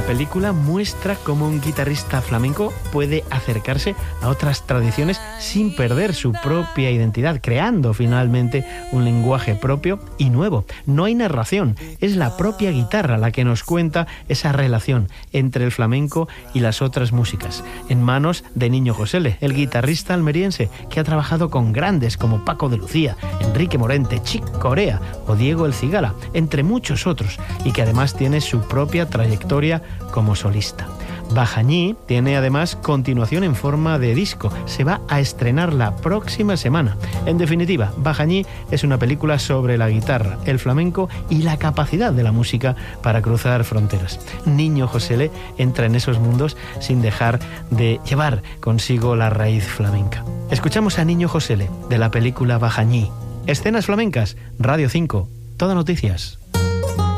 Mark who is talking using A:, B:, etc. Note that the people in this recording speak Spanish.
A: película muestra cómo un guitarrista flamenco puede acercarse a otras tradiciones sin perder su propia identidad, creando finalmente un lenguaje propio y nuevo. No hay narración, es la propia guitarra la que nos cuenta esa relación entre el flamenco y las otras músicas, en manos de Niño Josele, el guitarrista almeriense que ha trabajado con grandes como Paco de Lucía, Enrique Morente, Chick Corea o Diego El Cigala, entre muchos otros, y que además tiene su propia trayectoria como solista. Bajañí tiene además continuación en forma de disco. Se va a estrenar la próxima semana. En definitiva, Bajañí es una película sobre la guitarra, el flamenco y la capacidad de la música para cruzar fronteras. Niño Josele entra en esos mundos sin dejar de llevar consigo la raíz flamenca. Escuchamos a Niño Josele de la película Bajañí. Escenas flamencas, Radio 5, Todo Noticias.